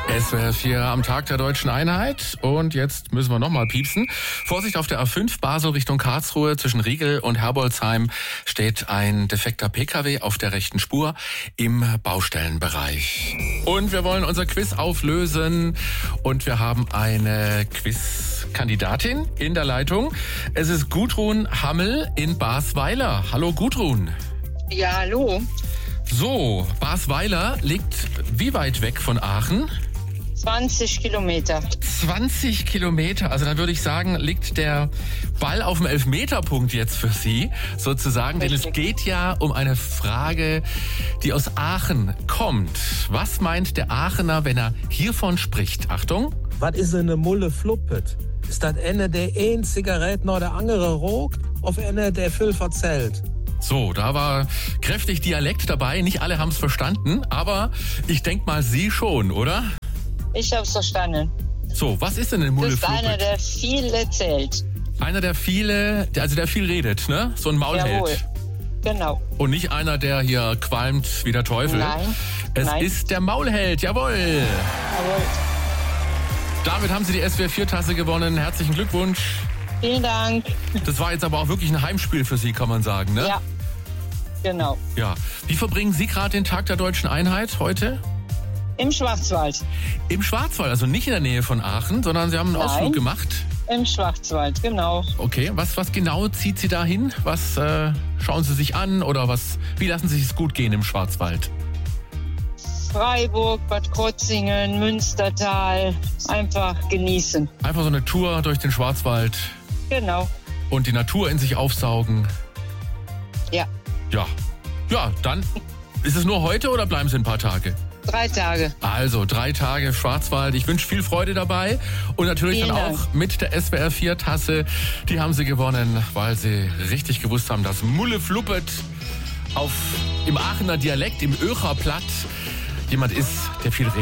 SWR 4 am Tag der Deutschen Einheit. Und jetzt müssen wir nochmal piepsen. Vorsicht, auf der A5 Basel Richtung Karlsruhe zwischen Riegel und Herbolzheim steht ein defekter PKW auf der rechten Spur im Baustellenbereich. Und wir wollen unser Quiz auflösen. Und wir haben eine Quizkandidatin in der Leitung. Es ist Gudrun Hammel in Basweiler. Hallo Gudrun. Ja, hallo. So, Basweiler liegt wie weit weg von Aachen? 20 Kilometer. 20 Kilometer, also dann würde ich sagen, liegt der Ball auf dem Elfmeterpunkt jetzt für Sie, sozusagen. Richtig. Denn es geht ja um eine Frage, die aus Aachen kommt. Was meint der Aachener, wenn er hiervon spricht? Achtung. Was ist eine Mulle Fluppet? Ist das eine, der eine Zigarette noch der andere raucht, auf eine, der viel verzählt? So, da war kräftig Dialekt dabei. Nicht alle haben es verstanden, aber ich denke mal, Sie schon, oder? Ich hab's verstanden. So, was ist denn eine Mulle Fluppet? Das ist einer, der viel erzählt. Einer, der der viel redet, ne? So ein Maulheld. Jawohl, genau. Und nicht einer, der hier qualmt wie der Teufel. Nein. Es ist der Maulheld, jawohl. Jawohl. Damit haben Sie die SWR 4-Tasse gewonnen. Herzlichen Glückwunsch. Vielen Dank. Das war jetzt aber auch wirklich ein Heimspiel für Sie, kann man sagen, ne? Ja, genau. Ja. Wie verbringen Sie gerade den Tag der Deutschen Einheit heute? Im Schwarzwald. Im Schwarzwald, also nicht in der Nähe von Aachen, sondern Sie haben einen Ausflug gemacht? Im Schwarzwald, genau. Okay, was genau zieht Sie da hin? Was schauen Sie sich an oder wie lassen Sie es gut gehen im Schwarzwald? Freiburg, Bad Krozingen, Münstertal. Einfach genießen. Einfach so eine Tour durch den Schwarzwald. Genau. Und die Natur in sich aufsaugen. Ja. Ja, dann ist es nur heute oder bleiben Sie ein paar Tage? 3 Tage. Also 3 Tage Schwarzwald. Ich wünsche viel Freude dabei und natürlich Vielen dann auch Dank. mit der SWR 4 Tasse. Die haben Sie gewonnen, weil Sie richtig gewusst haben, dass Mulle Fluppet im Aachener Dialekt, im Öcher Platt, jemand ist, der viel redet.